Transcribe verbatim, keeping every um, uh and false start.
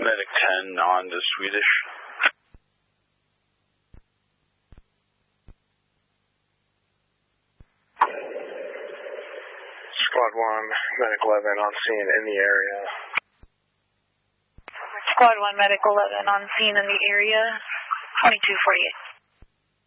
Medic ten on to Swedish. Squad one, Medic eleven on scene in the area. Squad one, Medic eleven on scene in the area, twenty-two forty-eight.